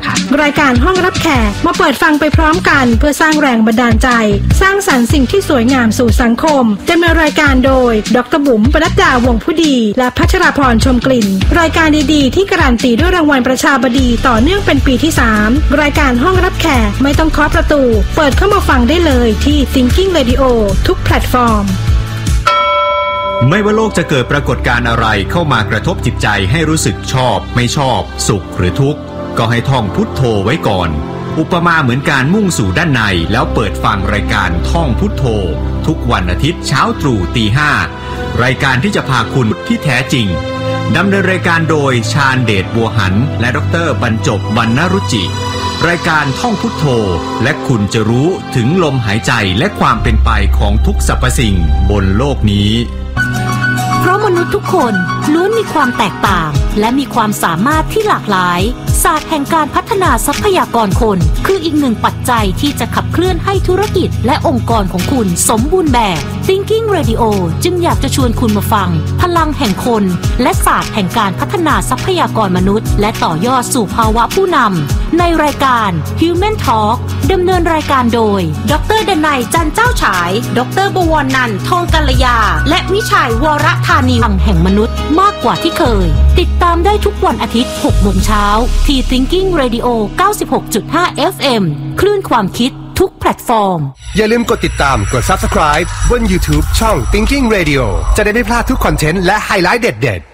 ค่ะรายการห้องรับแขกมาเปิดฟังไปพร้อมกันเพื่อสร้างแรงบันดาลใจสร้างสรรค์สิ่งที่สวยงามสู่สังคมดำเนินรายการโดยดร.บุ๋มปนัดดาวงผู้ดีและพัชราพรชมกลิ่นรายการดีๆที่การันตีด้วยรางวัลประชาบดีต่อเนื่องเป็นปีที่3รายการห้องรับแขกไม่ต้องเคาะประตูเปิดเข้ามาฟังได้เลยที่ Thinking Radio ทุกแพลตฟอร์มไม่ว่าโลกจะเกิดปรากฏการณ์อะไรเข้ามากระทบจิตใจให้รู้สึกชอบไม่ชอบสุขหรือทุกข์ก็ให้ท่องพุทโธไว้ก่อนอุปมาเหมือนการมุ่งสู่ด้านในแล้วเปิดฟังรายการท่องพุทโธทุกวันอาทิตย์เช้าตรู่ 5:00 รายการที่จะพาคุณที่แท้จริงดำเนินรายการโดยชาญเดชบัวหันและดร.บรรจบวรรณรุจิรายการท่องพุทโธและคุณจะรู้ถึงลมหายใจและความเป็นไปของทุกสรรพสิ่งบนโลกนี้เพราะมนุษย์ทุกคนล้วนมีความแตกต่างและมีความสามารถที่หลากหลายศาสตร์แห่งการพัฒนาทรัพยากรคนคืออีกหนึ่งปัจจัยที่จะขับเคลื่อนให้ธุรกิจและองค์กรของคุณสมบูรณ์แบบ Thinking Radio จึงอยากจะชวนคุณมาฟังพลังแห่งคนและศาสตร์แห่งการพัฒนาทรัพยากรมนุษย์และต่อยอดสู่ภาวะผู้นำในรายการ Human Talk ดำเนินรายการโดยดร.ดนัยจันเจ้าฉายดร.บวรนันท์ทองกัลยาและวิชัยวรธานีแห่งมนุษย์มากกว่าที่เคยติดตามได้ทุกวันอาทิตย์ 6 โมงเช้าที่ Thinking Radio 96.5 FM คลื่นความคิดทุกแพลตฟอร์มอย่าลืมกดติดตามกด Subscribe บน YouTube ช่อง Thinking Radio จะได้ไม่พลาดทุกคอนเทนต์และไฮไลท์เด็ดๆ